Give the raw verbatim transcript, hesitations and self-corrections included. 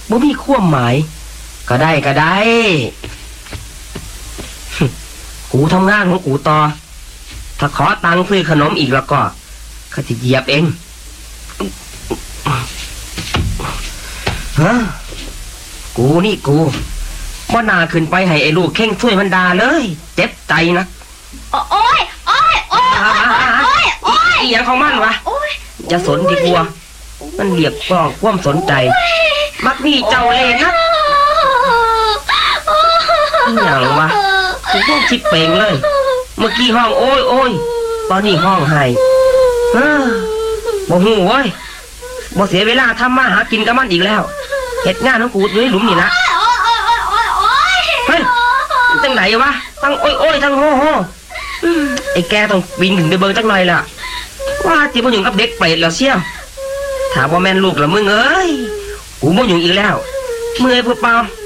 บ่มีความหมายก็ได้ก็ได้กูทำงานของกูต่อถ้าขอตังค์ซื้อขนมอีกแล้วก็ข้าจะเหยียบเองฮะกูนี่กูบ่น่าขึ้นไปให้ไอ้ลูกเข่งช่วยมันด่าเลยเจ็บใจนะโอ้ยโอ้ยโอ้ยโอ้ยโอ้ยอีหยังของมันวะจะสนดีกว่ามันเรียกร้องความสนใจมักนี่เจ้าเล่ห์นักอีหยังวะกูต้องคิดเป่งเลยเมื่อกี้ห้องโอ้ยโอ้ยตอนนี้ห้องไห้เฮ้อบ่หูเว้ยบ่เสียเวลาทำมาหากินกับมันอีกแล้วเฮ็ดงานของกูอยู่ในหลุมนี่ละเฮ้ยจังไหนวะทั้งโอ้ยโอ้ยทั้งโฮโฮไอ้แกต้องบินถึงไปเบิ่งจักหน่อยล่ะว่าที่บ่อยู่กับเด็กเปรตแล้วเชี่ยวถามว่าแม่นลูกละมึงเอ้ยกูบ่อยู่อีกแล้วเมื่อยเปล่า